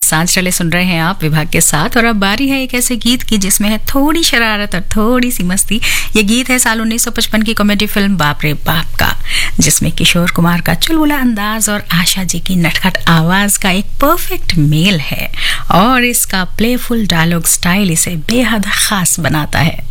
सांझ चले सुन रहे हैं आप विभाग के साथ, और अब बारी है एक ऐसे गीत की जिसमें है थोड़ी शरारत और थोड़ी सी मस्ती। ये गीत है साल 1955 की कॉमेडी फिल्म बाप रे बाप का, जिसमें किशोर कुमार का चुलबुला अंदाज और आशा जी की नटखट आवाज का एक परफेक्ट मेल है, और इसका प्लेफुल डायलॉग स्टाइल इसे बेहद खास बनाता है।